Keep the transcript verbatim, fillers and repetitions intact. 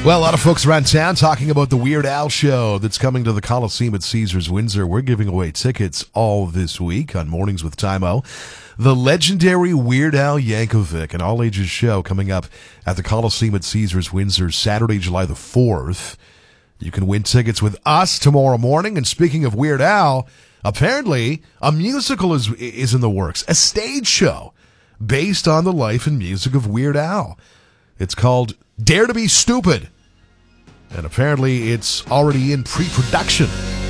Well, a lot of folks around town talking about the Weird Al show that's coming to the Coliseum at Caesars Windsor. We're giving away tickets all this week on Mornings with Tymo. The legendary Weird Al Yankovic, an all-ages show coming up at the Coliseum at Caesars Windsor Saturday, July the fourth. You can win tickets with us tomorrow morning. And speaking of Weird Al, apparently a musical is is in the works, a stage show based on the life and music of Weird Al. It's called Dare to Be Stupid. And apparently it's already in pre-production.